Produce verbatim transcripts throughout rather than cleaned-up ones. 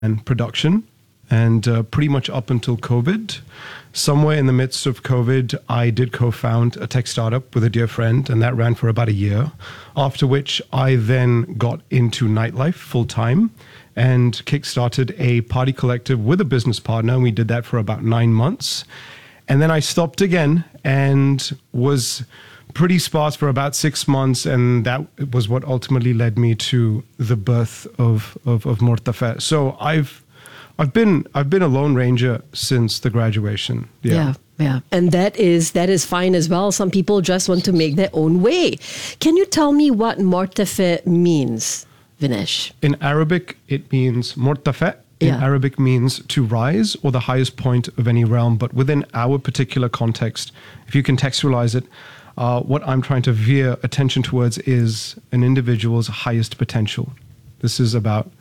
and production. And uh, pretty much up until COVID, somewhere in the midst of COVID, I did co-found a tech startup with a dear friend, and that ran for about a year. After which I then got into nightlife full time and kickstarted a party collective with a business partner. And we did that for about nine months. And then I stopped again and was pretty sparse for about six months. And that was what ultimately led me to the birth of, of, of Mortafe. So I've I've been I've been a Lone Ranger since the graduation. Yeah. yeah, yeah, and that is that is fine as well. Some people just want to make their own way. Can you tell me what Mortafe means, Vinesh? In Arabic, it means Mortafe. In yeah. Arabic means to rise or the highest point of any realm. But within our particular context, if you contextualize it, uh, what I'm trying to veer attention towards is an individual's highest potential. This is about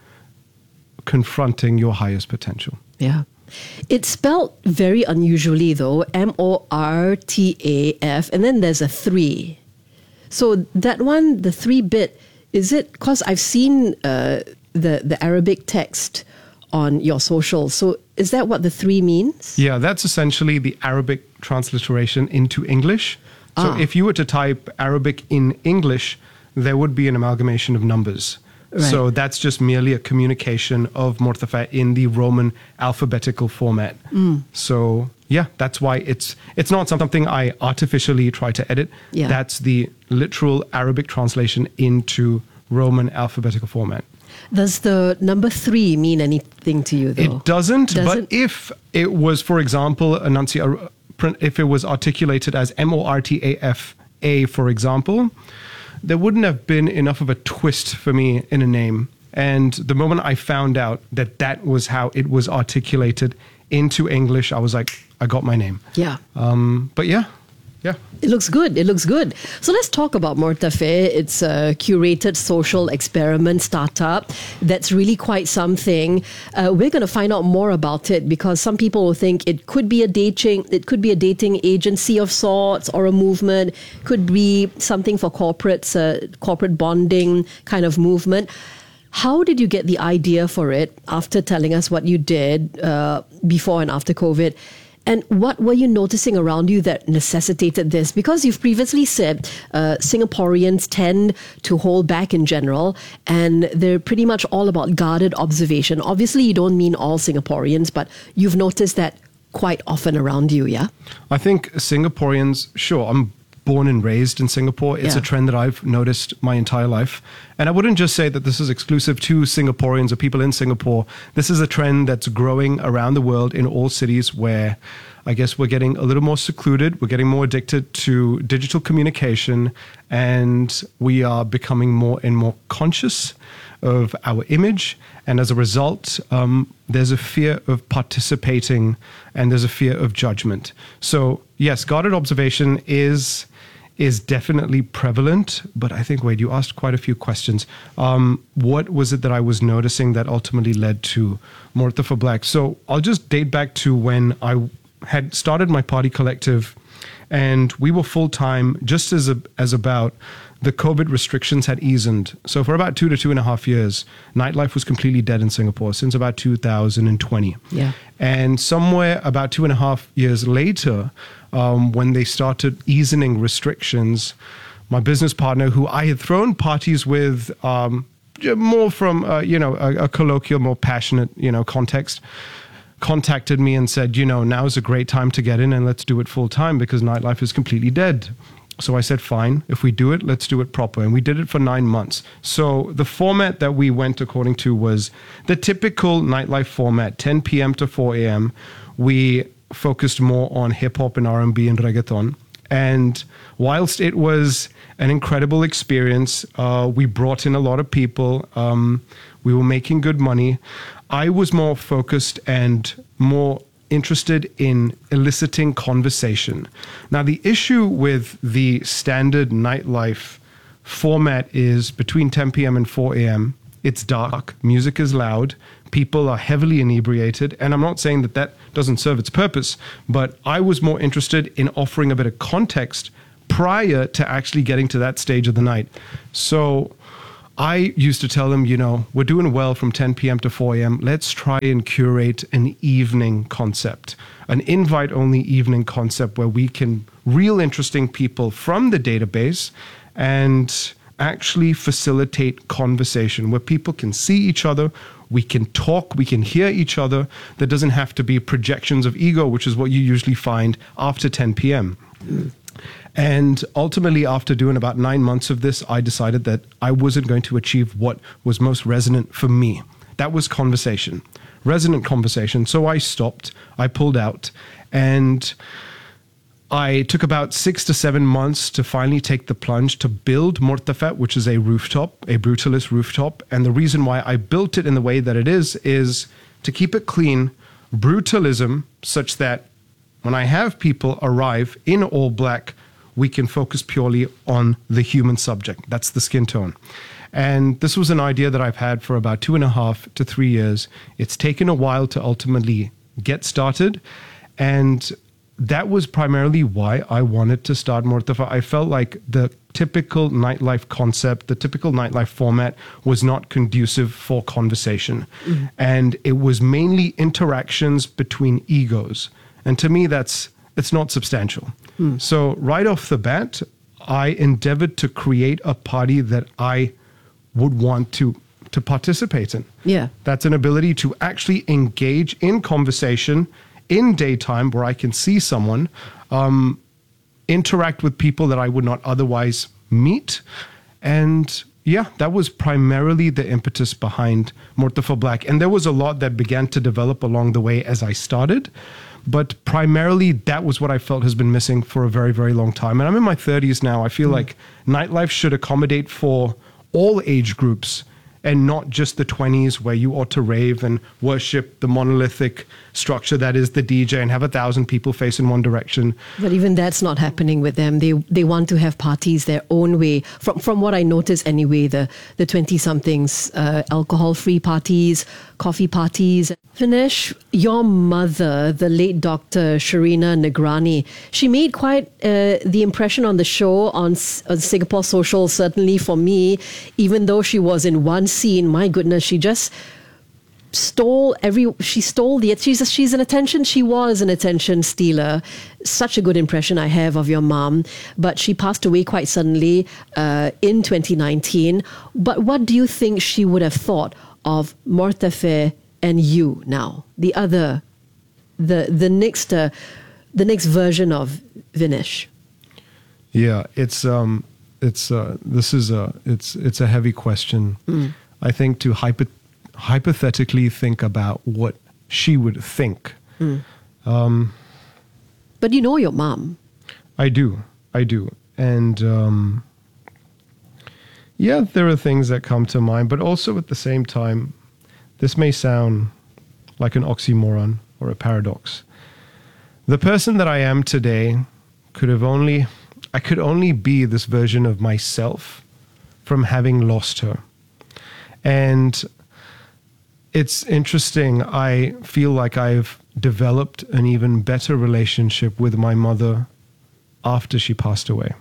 confronting your highest potential. Yeah. It's spelled very unusually though, M O R T A F, and then there's a three. So that one, the three bit, is it, because I've seen uh, the, the Arabic text on your social. So is that what the three means? Yeah, that's essentially the Arabic transliteration into English. So ah. if you were to type Arabic in English, there would be an amalgamation of numbers. Right. So that's just merely a communication of Mortafe in the Roman alphabetical format. Mm. So yeah, that's why it's it's not something I artificially try to edit. Yeah. That's the literal Arabic translation into Roman alphabetical format. Does the number three mean anything to you, though? It doesn't, doesn't? But if it was, for example, enuncia- if it was articulated as M O R T A F A, for example, there wouldn't have been enough of a twist for me in a name. And the moment I found out that that was how it was articulated into English, I was like, I got my name. Yeah. Um, but yeah, yeah. It looks good. It looks good. So let's talk about Mortafe. It's a curated social experiment startup that's really quite something. Uh, we're going to find out more about it because some people will think it could be a dating, it could be a dating agency of sorts or a movement. Could be something for corporates, uh, corporate bonding kind of movement. How did you get the idea for it after telling us what you did uh, before and after COVID? And what were you noticing around you that necessitated this? Because you've previously said uh, Singaporeans tend to hold back in general, and they're pretty much all about guarded observation. Obviously, you don't mean all Singaporeans, but you've noticed that quite often around you, yeah? I think Singaporeans, sure, I'm born and raised in Singapore. It's yeah. a trend that I've noticed my entire life. And I wouldn't just say that this is exclusive to Singaporeans or people in Singapore. This is a trend that's growing around the world in all cities where I guess we're getting a little more secluded. We're getting more addicted to digital communication, and we are becoming more and more conscious of our image. And as a result, um, there's a fear of participating and there's a fear of judgment. So yes, guarded observation is is definitely prevalent, but I think, Wade, you asked quite a few questions. Um, what was it that I was noticing that ultimately led to Mortafe Black? So I'll just date back to when I had started my party collective, and we were full-time just as a, as about the COVID restrictions had eased. So for about two to two and a half years, nightlife was completely dead in Singapore since about two thousand twenty. Yeah. And somewhere about two and a half years later, um, when they started easing restrictions, my business partner, who I had thrown parties with, um, more from uh, you know a, a colloquial, more passionate you know context, contacted me and said, you know, now is a great time to get in and let's do it full time because nightlife is completely dead. So I said, fine, if we do it, let's do it proper. And we did it for nine months. So the format that we went according to was the typical nightlife format, ten p.m. to four a.m. We focused more on hip hop and R and B and reggaeton. And whilst it was an incredible experience, uh, we brought in a lot of people. Um, we were making good money. I was more focused and more interested in eliciting conversation. Now, the issue with the standard nightlife format is between ten p.m. and four a.m., it's dark, music is loud, people are heavily inebriated, and I'm not saying that that doesn't serve its purpose, but I was more interested in offering a bit of context prior to actually getting to that stage of the night. So I used to tell them, you know, we're doing well from ten p.m. to four a.m. Let's try and curate an evening concept, an invite-only evening concept where we can reel interesting people from the database and actually facilitate conversation where people can see each other, we can talk, we can hear each other. There doesn't have to be projections of ego, which is what you usually find after ten p.m. Mm. And ultimately, after doing about nine months of this, I decided that I wasn't going to achieve what was most resonant for me. That was conversation, resonant conversation. So I stopped, I pulled out, and I took about six to seven months to finally take the plunge to build Murtafat, which is a rooftop, a brutalist rooftop. And the reason why I built it in the way that it is, is to keep it clean, brutalism, such that when I have people arrive in all black, we can focus purely on the human subject. That's the skin tone. And this was an idea that I've had for about two and a half to three years. It's taken a while to ultimately get started. And that was primarily why I wanted to start Murtafat. I felt like the typical nightlife concept, the typical nightlife format was not conducive for conversation. Mm-hmm. And it was mainly interactions between egos. And to me, that's it's not substantial. Mm. So right off the bat, I endeavored to create a party that I would want to, to participate in. Yeah. That's an ability to actually engage in conversation in daytime where I can see someone, um, interact with people that I would not otherwise meet. And yeah, that was primarily the impetus behind Murtafat Black. And there was a lot that began to develop along the way as I started. But primarily, that was what I felt has been missing for a very, very long time. And I'm in my thirties now. I feel mm. like nightlife should accommodate for all age groups and not just the twenties where you ought to rave and worship the monolithic structure that is the D J and have a thousand people face in one direction. But even that's not happening with them. They they want to have parties their own way. From from what I notice anyway, the the twenty-somethings, uh, alcohol-free parties, coffee parties. Vinesh, your mother, the late Doctor Sharina Nagrani, she made quite uh, the impression on the show, on, on Singapore Social, certainly for me, even though she was in one scene. My goodness, she just stole every, she stole the, she's, a, she's an attention, she was an attention stealer. Such a good impression I have of your mom, but she passed away quite suddenly uh, in twenty nineteen. But what do you think she would have thought of Murtafat and you now, the other, the the next uh, the next version of Vinesh? Yeah, it's um, it's uh, this is a it's it's a heavy question. Mm. I think to hypo- hypothetically think about what she would think. Mm. Um, but you know your mom. I do, I do, and um, yeah, there are things that come to mind, but also at the same time. This may sound like an oxymoron or a paradox. The person that I am today could have only, I could only be this version of myself from having lost her. And it's interesting. I feel like I've developed an even better relationship with my mother after she passed away.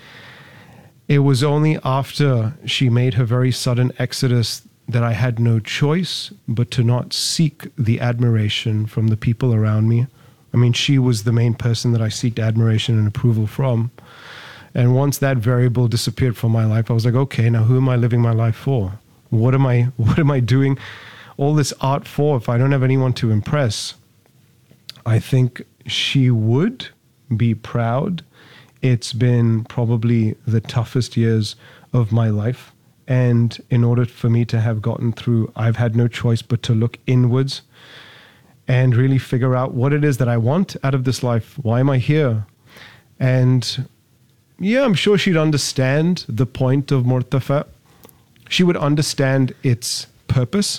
It was only after she made her very sudden exodus that I had no choice but to not seek the admiration from the people around me. I mean, she was the main person that I seeked admiration and approval from. And once that variable disappeared from my life, I was like, okay, now who am I living my life for? What am I, what am I doing all this art for if I don't have anyone to impress? I think she would be proud. It's been probably the toughest years of my life. And in order for me to have gotten through, I've had no choice but to look inwards and really figure out what it is that I want out of this life. Why am I here? And yeah, I'm sure she'd understand the point of Murtafat. She would understand its purpose.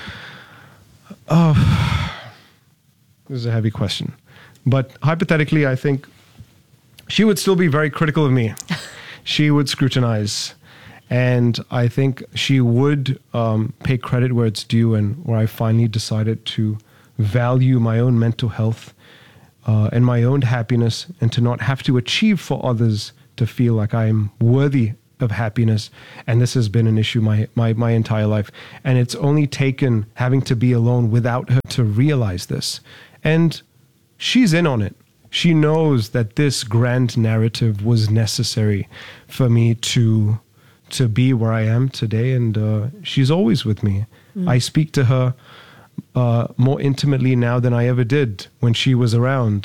Oh, this is a heavy question. But hypothetically, I think she would still be very critical of me. She would scrutinize. And I think she would um, pay credit where it's due, and where I finally decided to value my own mental health uh, and my own happiness, and to not have to achieve for others to feel like I'm worthy of happiness. And this has been an issue my, my, my entire life. And it's only taken having to be alone without her to realize this. And she's in on it. She knows that this grand narrative was necessary for me to to be where I am today, and uh, she's always with me. Mm. I speak to her uh, more intimately now than I ever did when she was around.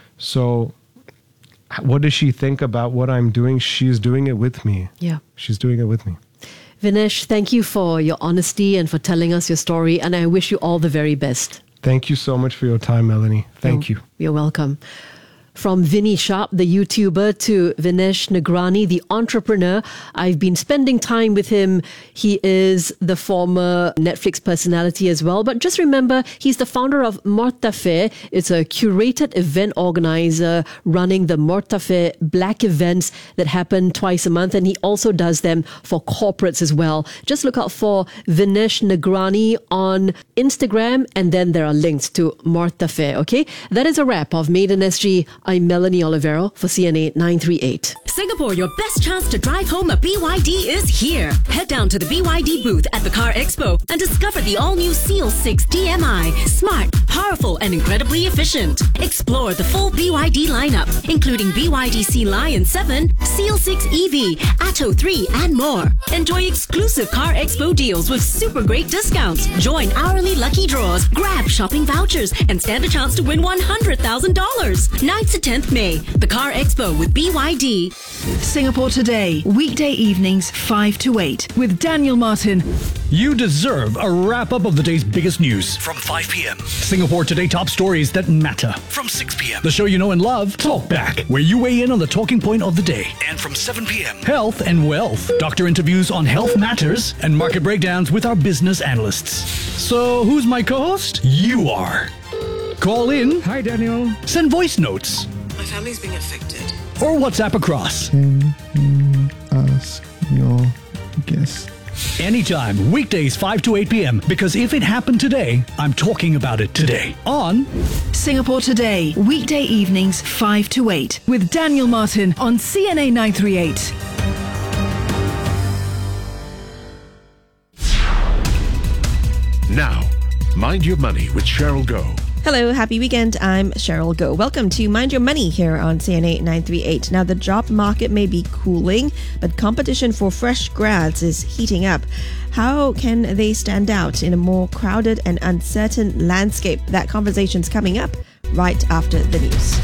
So what does she think about what I'm doing? She's doing it with me. Yeah. She's doing it with me. Vinesh, thank you for your honesty and for telling us your story, and I wish you all the very best. Thank you so much for your time, Melanie. Thank oh, you. You're welcome. From Vinny Sharp, the YouTuber, to Vinesh Nagrani, the entrepreneur. I've been spending time with him. He is the former Netflix personality as well. But just remember, he's the founder of Mortafair. It's a curated event organizer running the Mortafair Black events that happen twice a month. And he also does them for corporates as well. Just look out for Vinesh Nagrani on Instagram. And then there are links to Mortafair, okay? That is a wrap of Made in S G. I'm Melanie Olivero for C N A nine three eight. Singapore, your best chance to drive home a B Y D is here. Head down to the B Y D booth at the Car Expo and discover the all-new Seal six D M I. Smart, powerful, and incredibly efficient. Explore the full B Y D lineup, including B Y D Sea Lion seven, Seal six E V, Atto three, and more. Enjoy exclusive Car Expo deals with super great discounts. Join hourly lucky draws, grab shopping vouchers, and stand a chance to win one hundred thousand dollars. ninth to tenth May, the Car Expo with B Y D. Singapore Today, weekday evenings five to eight with Daniel Martin. You deserve a wrap-up of the day's biggest news. From five p.m. Singapore Today top stories that matter. From six p.m. The show you know and love, Talk Back, where you weigh in on the talking point of the day. And from seven p.m. Health and Wealth. Doctor interviews on health matters and market breakdowns with our business analysts. So who's my co-host? You are. Call in. Hi, Daniel. Send voice notes. My family's being affected. Or WhatsApp across. Can you ask your guest? Anytime, weekdays five to eight p.m. Because if it happened today, I'm talking about it today. On Singapore Today, weekday evenings five to eight with Daniel Martin on C N A nine three eight. Now, Mind Your Money with Cheryl Goh. Hello, happy weekend. I'm Cheryl Goh. Welcome to Mind Your Money here on C N A nine three eight. Now, the job market may be cooling, but competition for fresh grads is heating up. How can they stand out in a more crowded and uncertain landscape? That conversation's coming up right after the news.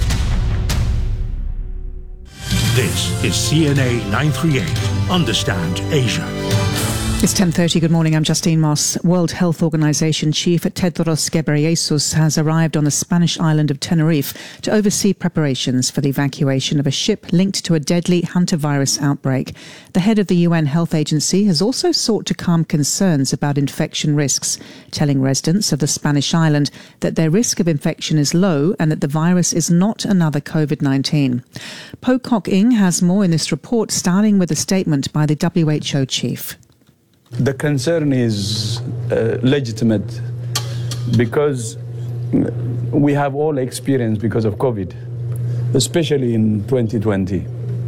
This is C N A nine three eight. Understand Asia. It's ten thirty. Good morning. I'm Justine Moss. World Health Organization Chief Tedros Ghebreyesus has arrived on the Spanish island of Tenerife to oversee preparations for the evacuation of a ship linked to a deadly hantavirus outbreak. The head of the U N Health Agency has also sought to calm concerns about infection risks, telling residents of the Spanish island that their risk of infection is low and that the virus is not another COVID nineteen. Po Kok Ing has more in this report, starting with a statement by the W H O chief. The concern is uh, legitimate because we have all experienced because of COVID, especially in twenty twenty.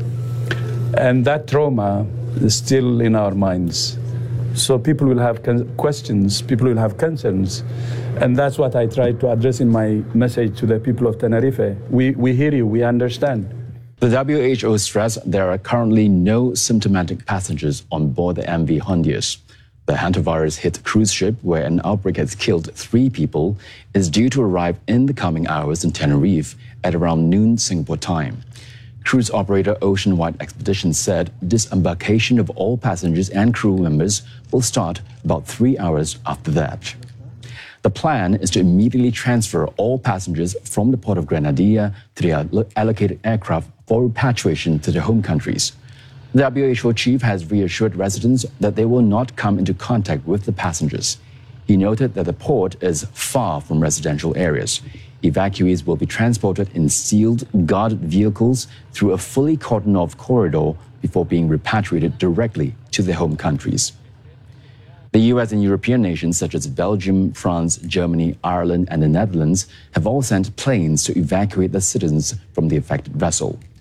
And that trauma is still in our minds. So people will have con- questions, people will have concerns. And that's what I try to address in my message to the people of Tenerife. We, we hear you, we understand. The W H O stressed there are currently no symptomatic passengers on board the M V Hondias. The hantavirus hit cruise ship where an outbreak has killed three people is due to arrive in the coming hours in Tenerife at around noon Singapore time. Cruise operator Oceanwide Expeditions said disembarkation of all passengers and crew members will start about three hours after that. The plan is to immediately transfer all passengers from the port of Grenadilla to the allocated aircraft for repatriation to their home countries. The W H O chief has reassured residents that they will not come into contact with the passengers. He noted that the port is far from residential areas. Evacuees will be transported in sealed, guarded vehicles through a fully cordoned-off corridor before being repatriated directly to their home countries. The U S and European nations such as Belgium, France, Germany, Ireland, and the Netherlands have all sent planes to evacuate the citizens from the affected vessel.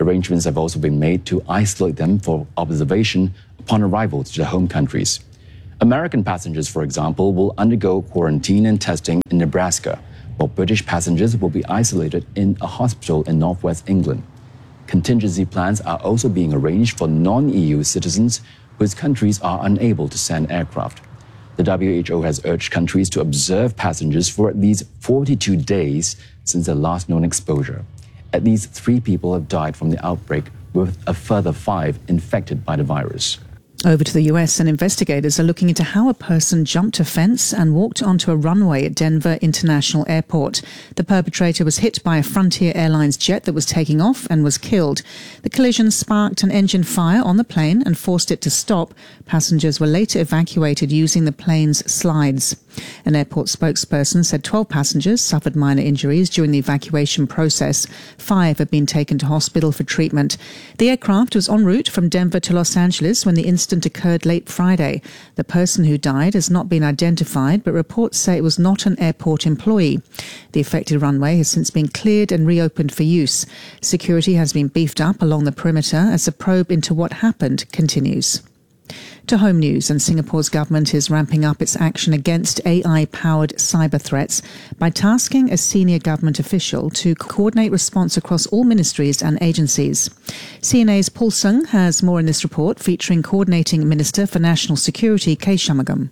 Arrangements have also been made to isolate them for observation upon arrival to their home countries. American passengers, for example, will undergo quarantine and testing in Nebraska, while British passengers will be isolated in a hospital in northwest England. Contingency plans are also being arranged for non-E U citizens whose countries are unable to send aircraft. The W H O has urged countries to observe passengers for at least forty-two days since their last known exposure. At least three people have died from the outbreak, with a further five infected by the virus. Over to the U S, and investigators are looking into how a person jumped a fence and walked onto a runway at Denver International Airport. The perpetrator was hit by a Frontier Airlines jet that was taking off and was killed. The collision sparked an engine fire on the plane and forced it to stop. Passengers were later evacuated using the plane's slides. An airport spokesperson said twelve passengers suffered minor injuries during the evacuation process. Five have been taken to hospital for treatment. The aircraft was en route from Denver to Los Angeles when the incident occurred late Friday. The person who died has not been identified, but reports say it was not an airport employee. The affected runway has since been cleared and reopened for use. Security has been beefed up along the perimeter as a probe into what happened continues. To home news, and Singapore's government is ramping up its action against A I-powered cyber threats by tasking a senior government official to coordinate response across all ministries and agencies. C N A's Paul Sung has more in this report featuring Coordinating Minister for National Security, K. Shanmugam.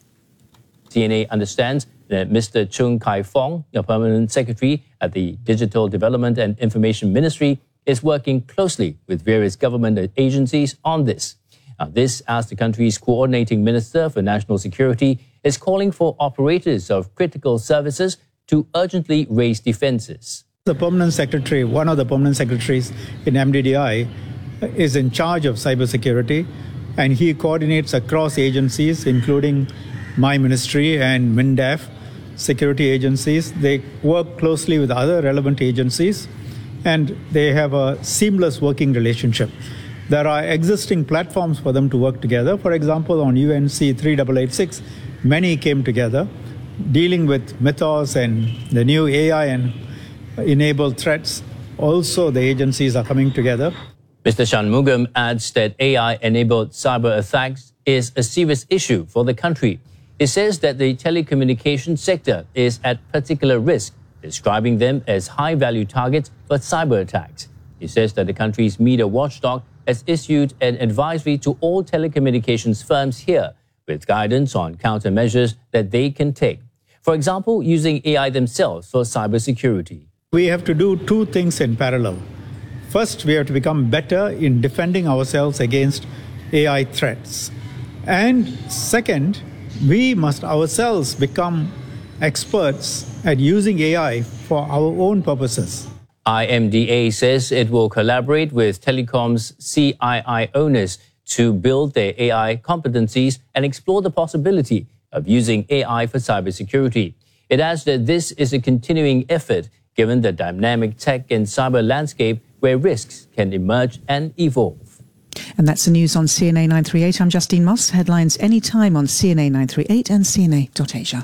C N A understands that Mister Chung Kai-Fong, a permanent secretary at the Digital Development and Information Ministry, is working closely with various government agencies on this. Now, this, as the country's coordinating Minister for National Security is calling for operators of critical services to urgently raise defences. The permanent secretary, one of the permanent secretaries in M D D I, is in charge of cybersecurity, and he coordinates across agencies, including my ministry and MINDEF, security agencies. They work closely with other relevant agencies, and they have a seamless working relationship. There are existing platforms for them to work together. For example, on U N C three eight eight six, many came together dealing with Mythos and the new A I and enabled threats. Also, the agencies are coming together. Mister Shanmugam adds that A I-enabled cyber attacks is a serious issue for the country. He says that the telecommunications sector is at particular risk, describing them as high-value targets for cyber attacks. He says that the country's media watchdog has issued an advisory to all telecommunications firms here with guidance on countermeasures that they can take. For example, using A I themselves for cybersecurity. We have to do two things in parallel. First, we have to become better in defending ourselves against A I threats. And second, we must ourselves become experts at using A I for our own purposes. I M D A says it will collaborate with telecom's C I I owners to build their A I competencies and explore the possibility of using A I for cybersecurity. It adds that this is a continuing effort given the dynamic tech and cyber landscape where risks can emerge and evolve. And that's the news on C N A nine three eight. I'm Justine Moss. Headlines anytime on C N A nine three eight and C N A dot Asia.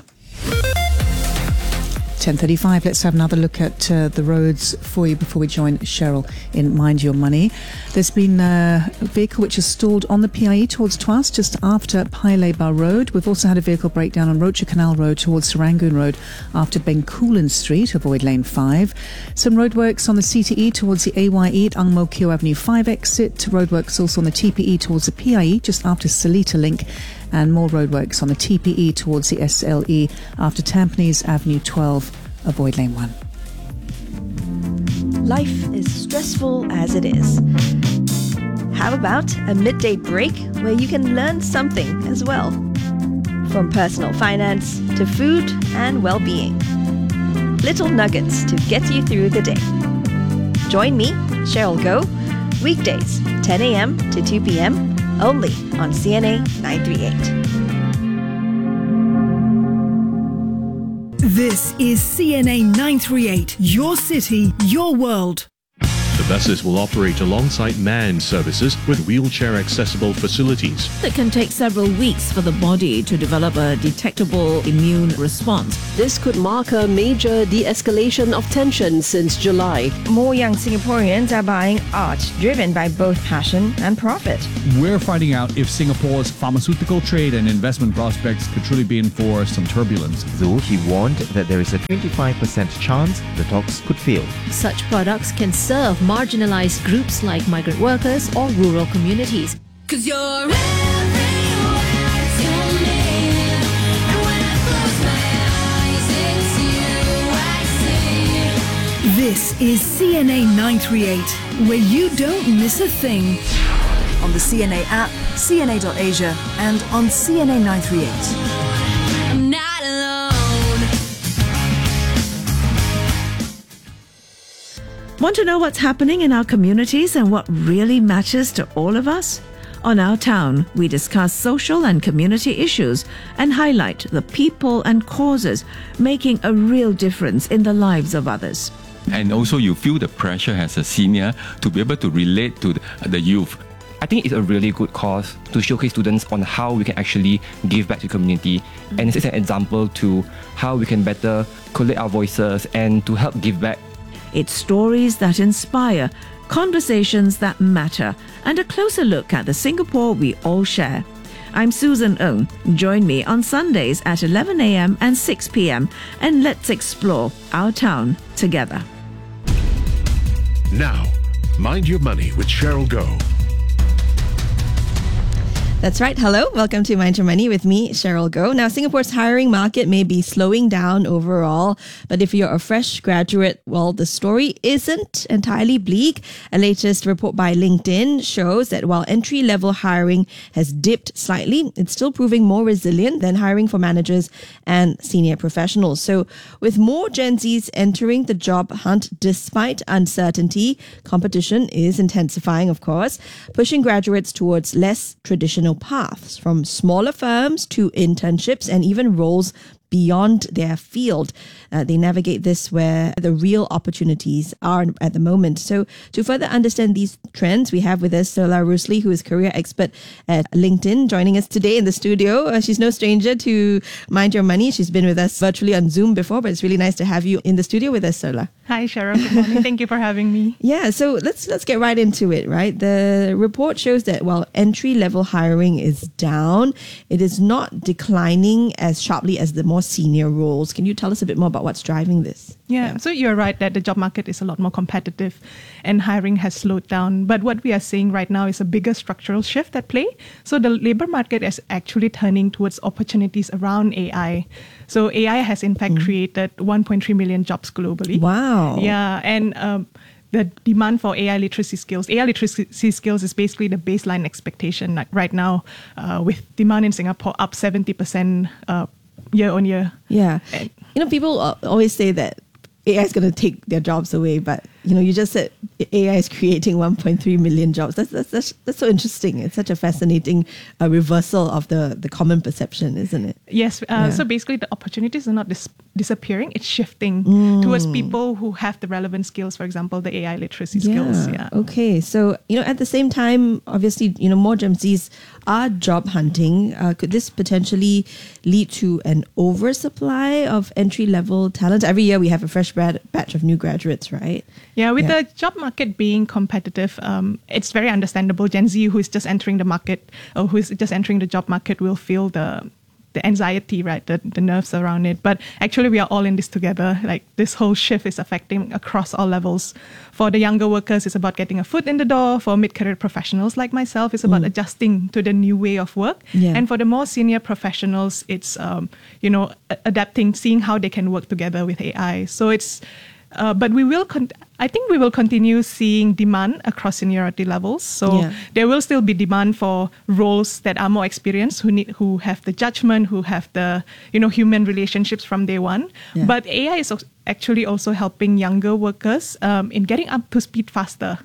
ten thirty-five, let's have another look at uh, the roads for you before we join Cheryl in Mind Your Money. There's been uh, a vehicle which is stalled on the P I E towards Tuas just after Pai Lebar Road. We've also had a vehicle breakdown on Rocha Canal Road towards Serangoon Road after Bencoolen Street. Avoid lane five. Some roadworks on the C T E towards the A Y E at Ang Mo Kio Avenue five exit. Roadworks also on the T P E towards the P I E just after Seletar Link. And more roadworks on the T P E towards the S L E after Tampines Avenue twelve. Avoid lane one. Life is stressful as it is. How about a midday break where you can learn something as well? From personal finance to food and well-being. Little nuggets to get you through the day. Join me, Cheryl Goh, weekdays ten a.m. to two p.m. only on C N A nine three eight. This is C N A nine three eight, your city, your world. The buses will operate alongside manned services with wheelchair-accessible facilities. It can take several weeks for the body to develop a detectable immune response. This could mark a major de-escalation of tension since July. More young Singaporeans are buying art driven by both passion and profit. We're finding out if Singapore's pharmaceutical trade and investment prospects could truly be in for some turbulence. Though he warned that there is a twenty-five percent chance the talks could fail. Such products can serve marginalized groups like migrant workers or rural communities. 'Cause you're everywhere to me. And when I close my eyes, it's you I see. This is C N A nine thirty-eight, where you don't miss a thing. On the C N A app, C N A dot Asia, and on C N A nine thirty-eight. I'm not alone. Want to know what's happening in our communities and what really matters to all of us? On Our Town, we discuss social and community issues and highlight the people and causes making a real difference in the lives of others. And also you feel the pressure as a senior to be able to relate to the, the youth. I think it's a really good cause to showcase students on how we can actually give back to the community. Mm-hmm. And it's an example to how we can better collect our voices and to help give back. It's stories that inspire, conversations that matter, and a closer look at the Singapore we all share. I'm Susan Ng. Join me on Sundays at eleven a.m. and six p.m. and let's explore our town together. Now, Mind Your Money with Cheryl Goh. That's right. Hello. Welcome to Mind Your Money with me, Cheryl Goh. Now, Singapore's hiring market may be slowing down overall, but if you're a fresh graduate, well, the story isn't entirely bleak. A latest report by LinkedIn shows that while entry-level hiring has dipped slightly, it's still proving more resilient than hiring for managers and senior professionals. So with more Gen Zs entering the job hunt despite uncertainty, competition is intensifying, of course, pushing graduates towards less traditional paths, from smaller firms to internships and even roles beyond their field. Uh, they navigate this where the real opportunities are at the moment. So to further understand these trends, we have with us Sola Rusli, who is career expert at LinkedIn, joining us today in the studio. Uh, she's no stranger to Mind Your Money. She's been with us virtually on Zoom before, but it's really nice to have you in the studio with us, Sola. Hi, Cheryl. Good morning. Thank you for having me. Yeah, so let's let's get right into it, right? The report shows that while entry-level hiring is down, it is not declining as sharply as the more senior roles. Can you tell us a bit more about what's driving this? Yeah, yeah, so you're right that the job market is a lot more competitive and hiring has slowed down. But what we are seeing right now is a bigger structural shift at play. So the labor market is actually turning towards opportunities around A I. So A I has in fact mm. created one point three million jobs globally. Wow. Yeah, and um, the demand for A I literacy skills. A I literacy skills is basically the baseline expectation like right now uh, with demand in Singapore up seventy percent uh, year on year. Yeah. And, you know, people always say that A I is going to take their jobs away, but you know, you just said A I is creating one point three million jobs. That's that's that's, that's so interesting. It's such a fascinating uh, reversal of the, the common perception, isn't it? Yes. Uh, yeah. So basically, the opportunities are not dis- disappearing; it's shifting mm. towards people who have the relevant skills. For example, the A I literacy yeah. skills. Yeah. Okay. So you know, at the same time, obviously, you know, more Gen Zs are job hunting. Uh, could this potentially lead to an oversupply of entry level talent? Every year, we have a fresh grad- batch of new graduates, right? Yeah, with Yeah. the job market being competitive, um, it's very understandable. Gen Z who is just entering the market or who is just entering the job market will feel the the anxiety, right? The, the nerves around it. But actually, we are all in this together. Like this whole shift is affecting across all levels. For the younger workers, it's about getting a foot in the door. For mid-career professionals like myself, it's about mm. adjusting to the new way of work. Yeah. And for the more senior professionals, it's um, you know a- adapting, seeing how they can work together with A I. So it's Uh, but we will, con- I think we will continue seeing demand across seniority levels. So Yeah. there will still be demand for roles that are more experienced, who need, who have the judgment, who have the, you know, human relationships from day one. Yeah. But A I is actually also helping younger workers um, in getting up to speed faster.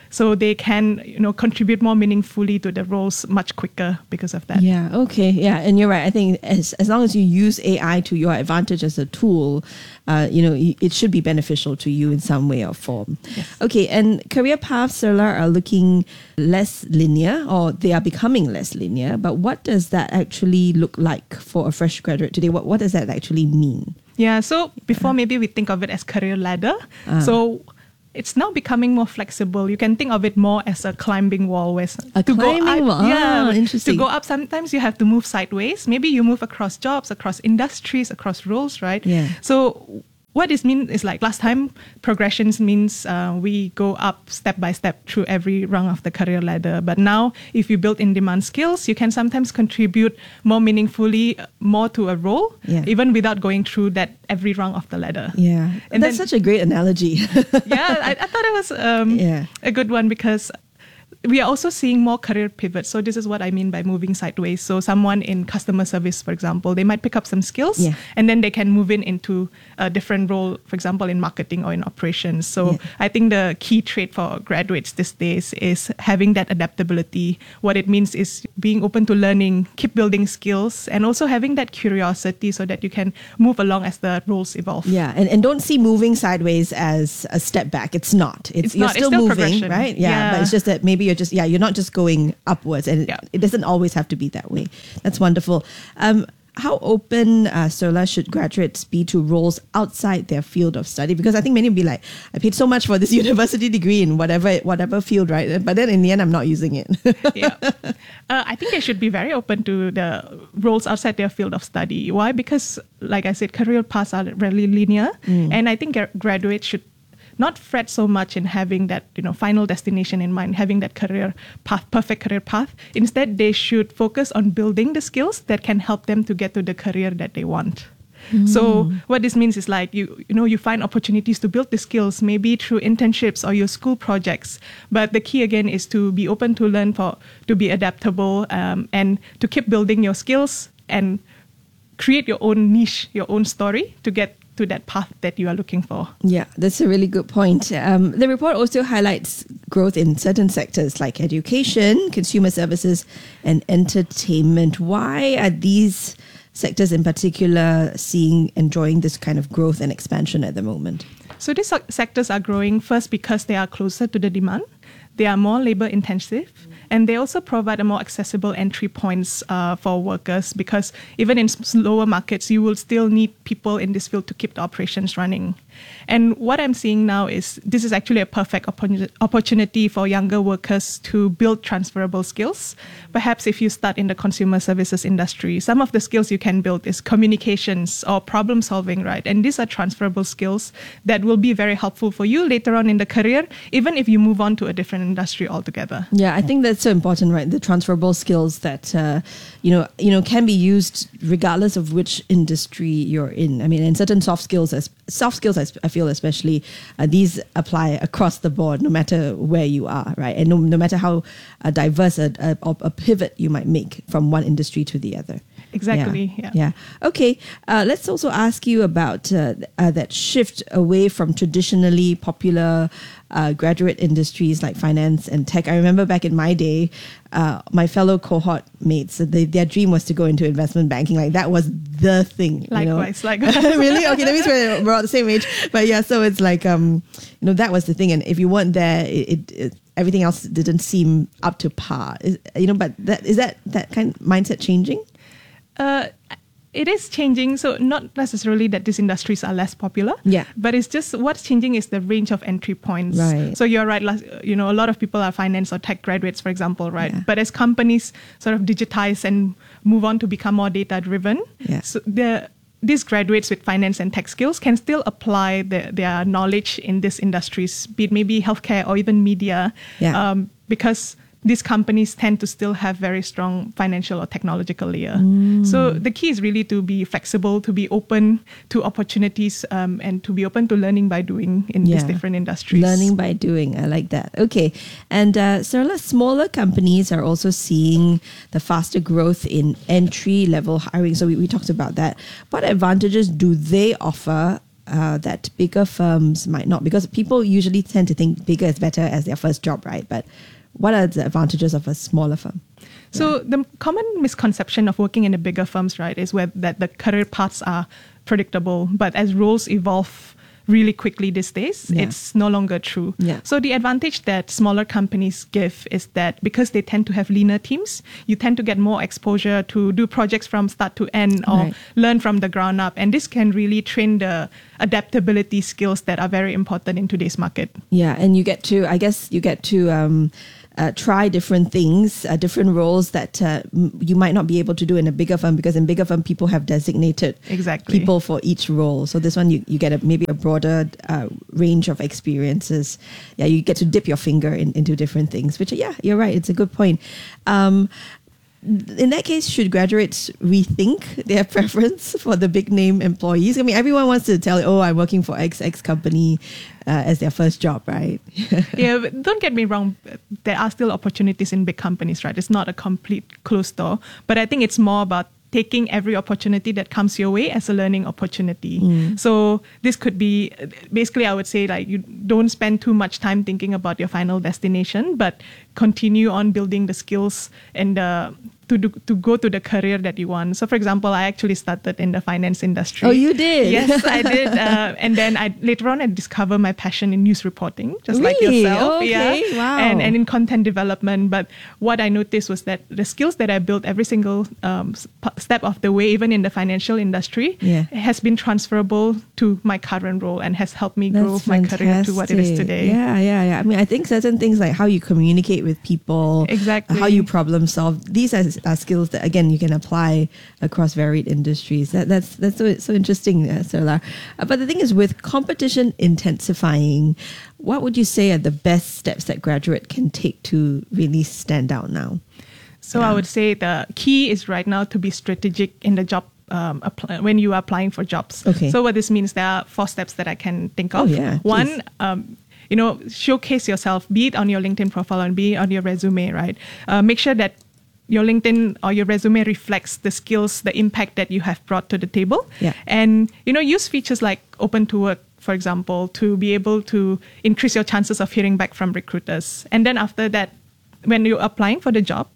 so they can, you know, contribute more meaningfully to the roles much quicker because of that. Yeah, okay. Yeah, and you're right. I think as as long as you use A I to your advantage as a tool, uh, you know, it should be beneficial to you in some way or form. Yes. Okay, and career paths, Sarla, are looking less linear, or they are becoming less linear. But what does that actually look like for a fresh graduate today? What what does that actually mean? Yeah, so before maybe we think of it as career ladder. Ah. So it's now becoming more flexible. You can think of it more as a climbing wall. Where A to climbing go up, wall. Yeah, Ah, interesting. to go up, sometimes you have to move sideways. Maybe you move across jobs, across industries, across roles, right? Yeah. So what this means is like last time, progressions means uh, we go up step by step through every rung of the career ladder. But now, if you build in-demand skills, you can sometimes contribute more meaningfully, uh, more to a role, Yeah. even without going through that every rung of the ladder. Yeah, And that's then- such a great analogy. yeah, I, I thought it was um, Yeah. a good one because we are also seeing more career pivots. So this is what I mean by moving sideways. So someone in customer service, for example, they might pick up some skills Yeah. and then they can move in into a different role, for example, in marketing or in operations. So Yeah. I think the key trait for graduates these days is having that adaptability. What it means is being open to learning, keep building skills, and also having that curiosity so that you can move along as the roles evolve. Yeah, and, and don't see moving sideways as a step back. It's not. It's, It's you're not. It's still still moving, progression. right? Yeah, Yeah. but it's just that maybe you're just yeah, you're not just going upwards, and Yeah. it, it doesn't always have to be that way. That's wonderful. Um, how open, uh, Sola, should graduates be to roles outside their field of study? Because I think many will be like, I paid so much for this university degree in whatever whatever field, right? But then in the end, I'm not using it. yeah. Uh, I think they should be very open to the roles outside their field of study. Why? Because, like I said, career paths are really linear. Mm. And I think gra- graduates should not fret so much in having that, you know, final destination in mind, having that career path, perfect career path. Instead, they should focus on building the skills that can help them to get to the career that they want. So what this means is like you you know you find opportunities to build the skills maybe through internships or your school projects. But the key again is to be open to learn, for to be adaptable, um, and to keep building your skills and create your own niche, your own story to get to that path that you are looking for. Yeah, that's a really good point. Um, the report also highlights growth in certain sectors like education, consumer services, and entertainment. Why are these sectors in particular seeing, enjoying this kind of growth and expansion at the moment? So these sec- sectors are growing first because they are closer to the demand. They are more labor intensive, and they also provide a more accessible entry points uh, for workers, because even in slower markets, you will still need people in this field to keep the operations running. And what I'm seeing now is this is actually a perfect oppo- opportunity for younger workers to build transferable skills. Perhaps if you start in the consumer services industry, some of the skills you can build is communications or problem solving, right? And these are transferable skills that will be very helpful for you later on in the career, even if you move on to a different industry altogether. Yeah, I think that's so important, right? The transferable skills that uh, you know, you know, can be used regardless of which industry you're in. I mean, and certain soft skills, as soft skills, I, I feel especially uh, these apply across the board, no matter where you are, right? And no, no matter how uh, diverse a, a, a pivot you might make from one industry to the other. Exactly. Yeah. Yeah. yeah. Okay. Uh, let's also ask you about uh, uh, that shift away from traditionally popular uh, graduate industries like finance and tech. I remember back in my day, uh, my fellow cohort mates, they, their dream was to go into investment banking. Like that was the thing. Likewise, you know? likewise. Really? Okay, that means we're, we're all the same age. But yeah, so it's like, um, you know, that was the thing. And if you weren't there, it, it, it everything else didn't seem up to par. Is, you know, but that is that that kind of mindset changing? Uh, it is changing. So not necessarily that these industries are less popular. Yeah. But it's just what's changing is the range of entry points. Right. So you're right. last- You know, a lot of people are finance or tech graduates, for example, right? But as companies sort of digitize and move on to become more data driven, Yeah. so the these graduates with finance and tech skills can still apply the, their knowledge in these industries, be it maybe healthcare or even media, Yeah. um, because these companies tend to still have very strong financial or technological layer. Mm. So the key is really to be flexible, to be open to opportunities, um, and to be open to learning by doing in these Yeah. different industries. Learning by doing. I like that. Okay. And uh, Sarla, smaller companies are also seeing the faster growth in entry level hiring. So we, we talked about that. What advantages do they offer uh, that bigger firms might not? Because people usually tend to think bigger is better as their first job, right? But what are the advantages of a smaller firm? So the common misconception of working in the bigger firms, right, is where that the career paths are predictable. But as roles evolve really quickly these days, Yeah. it's no longer true. Yeah. So the advantage that smaller companies give is that because they tend to have leaner teams, you tend to get more exposure to do projects from start to end or Right. learn from the ground up. And this can really train the adaptability skills that are very important in today's market. Yeah, and you get to, I guess, you get to um, uh, try different things, uh, different roles that uh, m- you might not be able to do in a bigger firm, because in bigger firm people have designated Exactly. people for each role. So this one you, you get a, maybe a broader uh, range of experiences. Yeah, you get to dip your finger in, into different things. Which yeah, you're right. It's a good point. Um, in that case, should graduates rethink their preference for the big name employees? I mean, everyone wants to tell, oh, I'm working for X X company uh, as their first job, right? Yeah, but don't get me wrong. There are still opportunities in big companies, right? It's not a complete closed door. But I think it's more about taking every opportunity that comes your way as a learning opportunity. Mm. So this could be, basically, I would say, like, you don't spend too much time thinking about your final destination, but continue on building the skills and the to do, to go to the career that you want. So, for example, I actually started in the finance industry. Oh, you did? Yes, I did. Uh, and then I later on I discovered my passion in news reporting, just like Really? yourself. Okay, yeah. wow. And and in content development. But what I noticed was that the skills that I built every single um, sp- step of the way, even in the financial industry, Yeah. has been transferable to my current role and has helped me grow That's my career to what it is fantastic. today. Yeah, yeah, yeah. I mean, I think certain things like how you communicate with people, Exactly. how you problem solve, these are, are skills that again you can apply across varied industries. That, that's that's so, so interesting, uh, Sarla. Uh, but the thing is, with competition intensifying, what would you say are the best steps that graduate can take to really stand out now? So I would say the key is right now to be strategic in the job um, apply, when you are applying for jobs. Okay. So what this means, there are four steps that I can think Oh, of. yeah, One, please. um, you know, showcase yourself, be it on your LinkedIn profile and be it on your resume, right? Uh, make sure that your LinkedIn or your resume reflects the skills, the impact that you have brought to the table. Yeah. And, you know, use features like Open to Work, for example, to be able to increase your chances of hearing back from recruiters. And then after that, when you're applying for the job,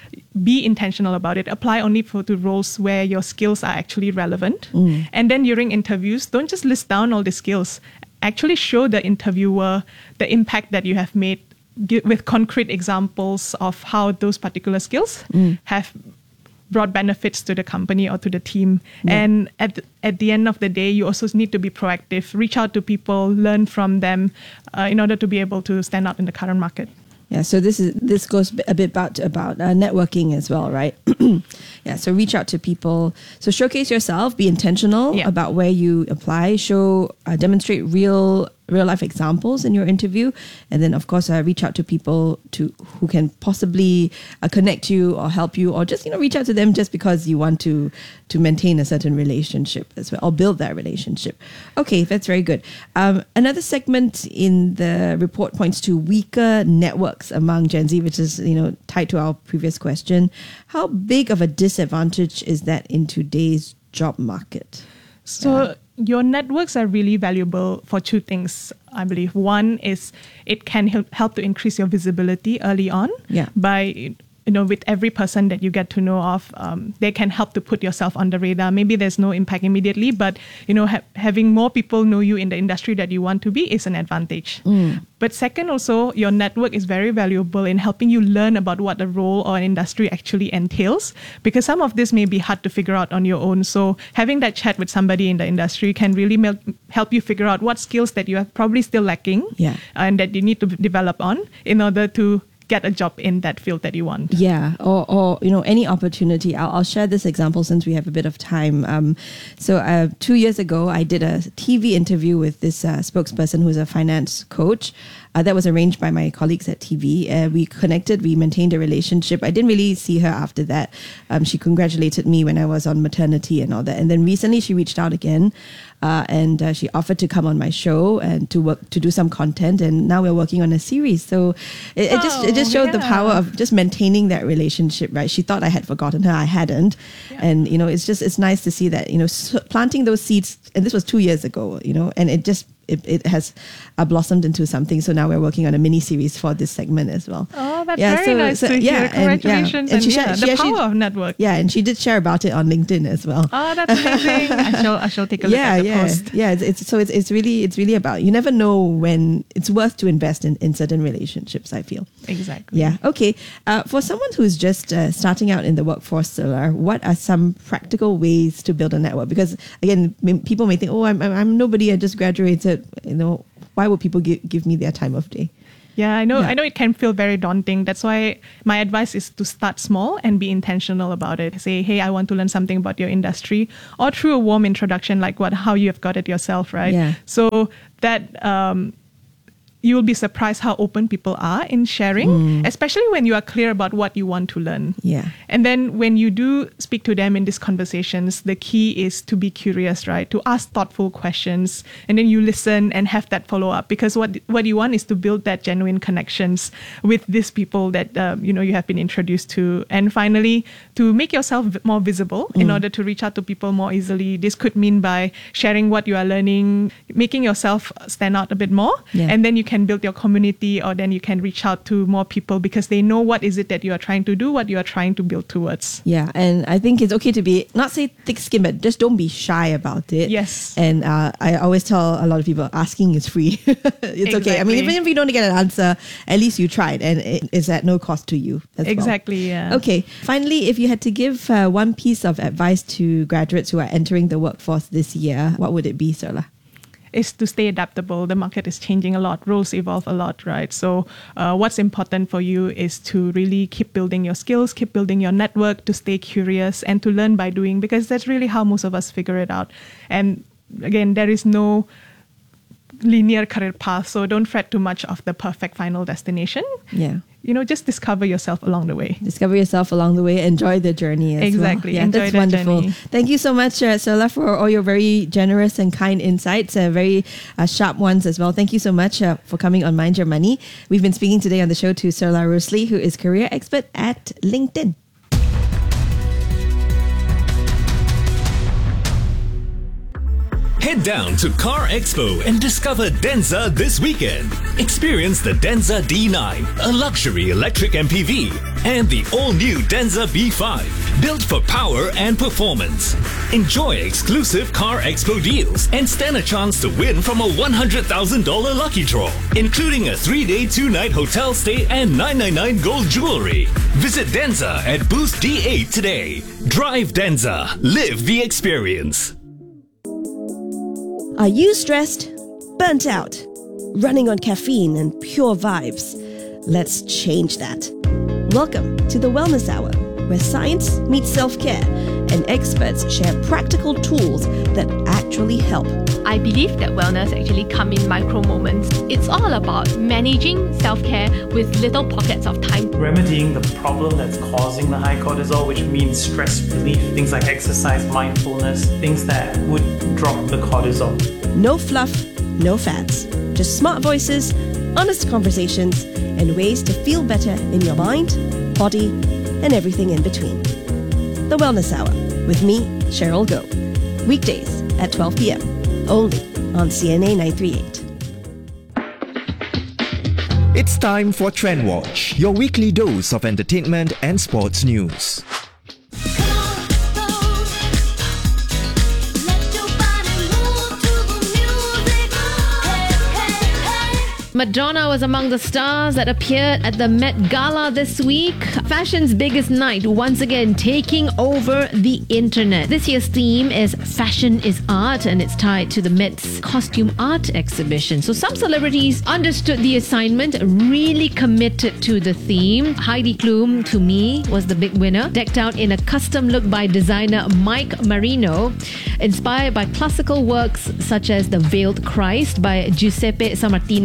be intentional about it. Apply only for the roles where your skills are actually relevant. Mm. And then during interviews, don't just list down all the skills. Actually show the interviewer the impact that you have made gi- with concrete examples of how those particular skills Mm. have brought benefits to the company or to the team. Yeah. And at the, at the end of the day, you also need to be proactive, reach out to people, learn from them uh, in order to be able to stand out in the current market. Yeah, so this is this goes a bit about about uh, networking as well, right? Yeah, so reach out to people. So showcase yourself, be intentional Yeah. about where you apply. Show, uh, demonstrate real real life examples in your interview, and then of course uh, reach out to people to who can possibly uh, connect you or help you, or just you know reach out to them just because you want to to maintain a certain relationship as well, or build that relationship. Okay, that's very good. Um, another segment in the report points to weaker networks among Gen Z, which is you know tied to our previous question. How big of a disadvantage is that in today's job market? So your networks are really valuable for two things, I believe. One is it can help, help to increase your visibility early on Yeah. by, you know, with every person that you get to know of, um, they can help to put yourself on the radar. Maybe there's no impact immediately, but, you know, ha- having more people know you in the industry that you want to be is an advantage. Mm. But second, also, your network is very valuable in helping you learn about what a role or an industry actually entails, because some of this may be hard to figure out on your own. So having that chat with somebody in the industry can really mel- help you figure out what skills that you are probably still lacking Yeah. and that you need to develop on in order to get a job in that field that you want. Yeah, or, or you know, any opportunity. I'll, I'll share this example since we have a bit of time. Um, so uh, two years ago, I did a T V interview with this uh, spokesperson who's a finance coach. Uh, that was arranged by my colleagues at T V. Uh, we connected, we maintained a relationship. I didn't really see her after that. Um, she congratulated me when I was on maternity and all that. And then recently she reached out again. Uh, and uh, she offered to come on my show and to work to do some content, and now we're working on a series. So it, it just it just showed yeah. the power of just maintaining that relationship, right? She thought I had forgotten her, I hadn't, Yeah. and you know it's just it's nice to see that, you know, s- planting those seeds, and this was two years ago, you know, and it just it, it has uh, blossomed into something. So now we're working on a mini series for this segment as well. Oh, that's Yeah, very so- nice so- to yeah, hear. and- yeah. Congratulations. And And, she yeah, shared- the she power actually- of network. Yeah, and she did share about it on LinkedIn as well. Oh, that's amazing. I shall, I shall take a look yeah, at the yeah, post. yeah. It's, it's so it's it's really it's really about, you never know when it's worth to invest in, in certain relationships, I feel. Exactly. Yeah. Okay. Uh, for someone who's just uh, starting out in the workforce, Solar, what are some practical ways to build a network? Because again, m- people may think, oh, I'm I'm I'm nobody. I just graduated. You know, why would people give give me their time of day? Yeah, I know. Yeah. I know it can feel very daunting. That's why my advice is to start small and be intentional about it. Say, hey, I want to learn something about your industry, or through a warm introduction, like what how you have got it yourself, right? Yeah. So that um, you will be surprised how open people are in sharing, Mm. especially when you are clear about what you want to learn. Yeah. And then when you do speak to them in these conversations, the key is to be curious, right? To ask thoughtful questions, and then you listen and have that follow up. Because what what you want is to build that genuine connections with these people that um, you know you have been introduced to. And finally, to make yourself v- more visible in Mm. order to reach out to people more easily. This could mean by sharing what you are learning, making yourself stand out a bit more, Yeah. and then you can build your community, or then you can reach out to more people because they know what is it that you are trying to do, what you are trying to build towards. Yeah, and I think it's okay to be, not say thick-skinned, but just don't be shy about it. Yes. And uh, I always tell a lot of people, asking is free. It's okay. I mean, Exactly. even if you don't get an answer, at least you tried, and it is at no cost to you as well. Exactly, yeah. Okay. Finally, if you had to give uh, one piece of advice to graduates who are entering the workforce this year, what would it be, Sola? Is to stay adaptable. The market is changing a lot. Roles evolve a lot, right? So uh, what's important for you is to really keep building your skills, keep building your network, to stay curious and to learn by doing, because that's really how most of us figure it out. And again, there is no linear career path, so don't fret too much of the perfect final destination. Yeah. You know, just discover yourself along the way. Discover yourself along the way. Enjoy the journey as Exactly. well. Yeah, Enjoy that's that wonderful. journey. Thank you so much, uh, Sola, for all your very generous and kind insights, uh, very uh, sharp ones as well. Thank you so much uh, for coming on Mind Your Money. We've been speaking today on the show to Sola Rosalie, who is career expert at LinkedIn. Head down to Car Expo and discover Denza this weekend. Experience the Denza D nine, a luxury electric M P V, and the all-new Denza B five, built for power and performance. Enjoy exclusive Car Expo deals and stand a chance to win from a one hundred thousand dollars lucky draw, including a three-day, two-night hotel stay and nine ninety-nine gold jewelry. Visit Denza at booth D eight today. Drive Denza. Live the experience. Are you stressed? Burnt out? Running on caffeine and pure vibes? Let's change that. Welcome to the Wellness Hour, where science meets self-care and experts share practical tools that actually help. I believe that wellness actually come in micro moments. It's all about managing self-care with little pockets of time. Remedying the problem that's causing the high cortisol, which means stress relief, things like exercise, mindfulness, things that would drop the cortisol. No fluff, no fads. Just smart voices, honest conversations, and ways to feel better in your mind, body, and everything in between. The Wellness Hour with me, Cheryl Go. Weekdays at twelve p.m. only on C N A nine thirty-eight. It's time for Trend Watch, your weekly dose of entertainment and sports news. Madonna was among the stars that appeared at the Met Gala this week. Fashion's biggest night once again taking over the internet. This year's theme is Fashion is Art, and it's tied to the Met's costume art exhibition. So some celebrities understood the assignment, really committed to the theme. Heidi Klum, to me, was the big winner, decked out in a custom look by designer Mike Marino, inspired by classical works such as The Veiled Christ by Giuseppe Sammartino